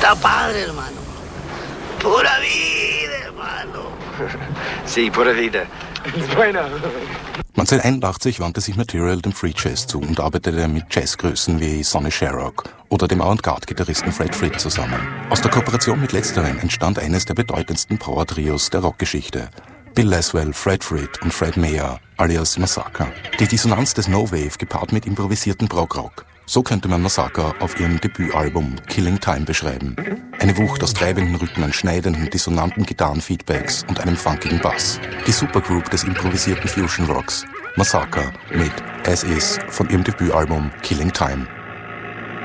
Está padre, hermano. Pura vida, hermano. Sí, pura vida. Bueno. 1981 wandte sich Material dem Free Jazz zu und arbeitete mit Jazzgrößen wie Sonny Sharrock oder dem Avantgarde-Gitarristen Fred Fried zusammen. Aus der Kooperation mit letzterem entstand eines der bedeutendsten Power-Trios der Rockgeschichte. Bill Laswell, Fred Fried und Fred Meyer, alias Massacre. Die Dissonanz des No-Wave gepaart mit improvisierten Prog-Rock. So könnte man Massacre auf ihrem Debütalbum Killing Time beschreiben. Eine Wucht aus treibenden Rhythmen, schneidenden, dissonanten Gitarrenfeedbacks und einem funkigen Bass. Die Supergroup des improvisierten Fusion Rocks. Massacre mit As Is von ihrem Debütalbum Killing Time.